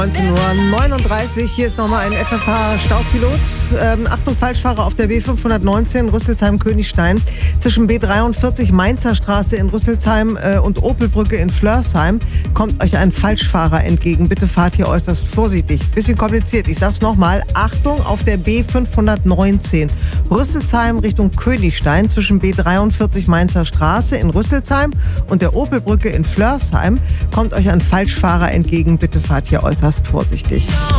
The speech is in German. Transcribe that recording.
19:39 Uhr, hier ist nochmal ein FFH-Staupilot. Achtung, Falschfahrer auf der B519 Rüsselsheim-Königstein zwischen B43 Mainzer Straße in Rüsselsheim und Opelbrücke in Flörsheim kommt euch ein Falschfahrer entgegen. Bitte fahrt hier äußerst vorsichtig. Bisschen kompliziert, ich sag's nochmal. Achtung, auf der B519 Rüsselsheim Richtung Königstein zwischen B43 Mainzer Straße in Rüsselsheim und der Opelbrücke in Flörsheim kommt euch ein Falschfahrer entgegen. Bitte fahrt hier äußerst vorsichtig.